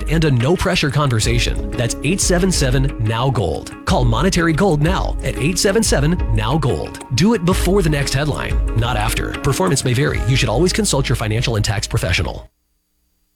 and a no-pressure conversation. That's 877-NOW-GOLD. Call Monetary Gold now at 877-NOW-GOLD. Do it before the next headline, not after. Performance may vary. You should always consult your financial and tax professional.